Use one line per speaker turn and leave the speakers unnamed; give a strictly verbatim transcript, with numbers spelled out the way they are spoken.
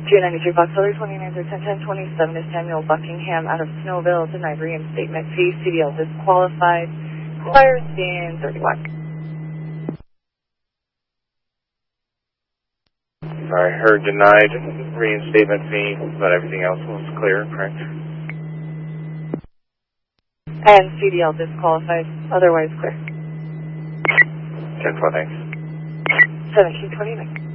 two ninety-three Foxtrot twenty-nine through ten ten twenty-seven is Samuel Buckingham out of Snowville, denied reinstatement fee, C D L disqualified, expires in thirty-one.
I heard denied reinstatement fee, but everything else was clear, correct?
And C D L disqualified, otherwise clear.
ten four, thanks.
seventeen twenty-nine.